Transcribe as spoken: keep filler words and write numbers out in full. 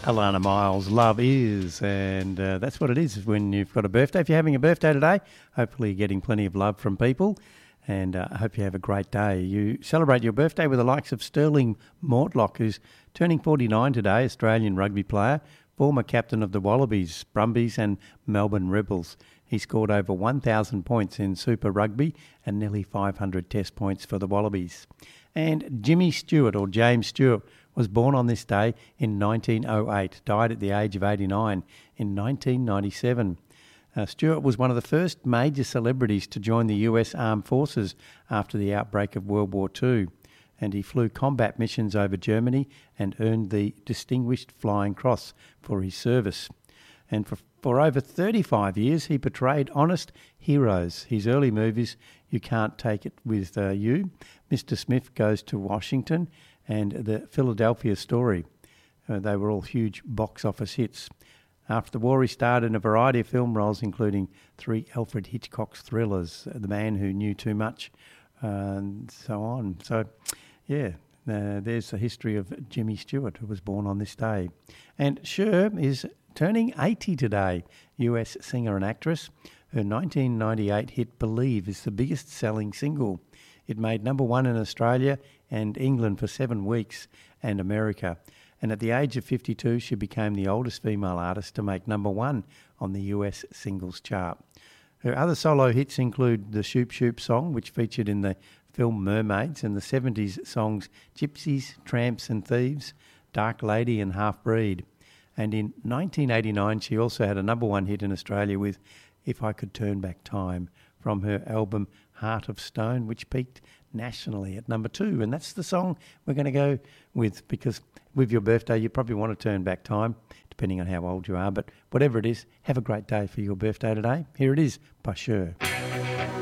Alana Miles, Love Is, and uh, that's what it is when you've got a birthday. If you're having a birthday today, hopefully you're getting plenty of love from people, and uh, I hope you have a great day. You celebrate your birthday with the likes of Sterling Mortlock, who's turning forty-nine today, Australian rugby player, former captain of the Wallabies, Brumbies and Melbourne Rebels. He scored over one thousand points in Super Rugby and nearly five hundred test points for the Wallabies. And Jimmy Stewart, or James Stewart, was born on this day in nineteen oh eight, died at the age of eighty-nine in nineteen ninety-seven. Uh, Stewart was one of the first major celebrities to join the U S Armed Forces after the outbreak of World War Two, and he flew combat missions over Germany and earned the Distinguished Flying Cross for his service. And for, for over thirty-five years, he portrayed honest heroes. His early movies, You Can't Take It With uh, You, Mister Smith Goes to Washington, and The Philadelphia Story. Uh, they were all huge box office hits. After the war, he starred in a variety of film roles, including three Alfred Hitchcock's thrillers, The Man Who Knew Too Much, uh, and so on. So, yeah, uh, there's the history of Jimmy Stewart, who was born on this day. And Cher is turning eighty today, U S singer and actress. Her nineteen ninety-eight hit Believe is the biggest selling single. It made number one in Australia and England for seven weeks and America. And at the age of fifty-two, she became the oldest female artist to make number one on the U S singles chart. Her other solo hits include the Shoop Shoop song, which featured in the film Mermaids, and the seventies songs Gypsies, Tramps and Thieves, Dark Lady and Half Breed. And in nineteen eighty-nine, she also had a number one hit in Australia with If I Could Turn Back Time from her album Heart of Stone, which peaked nationally at number two. And that's the song we're going to go with, because with your birthday, you probably want to turn back time, depending on how old you are. But whatever it is, have a great day for your birthday today. Here it is by Cher.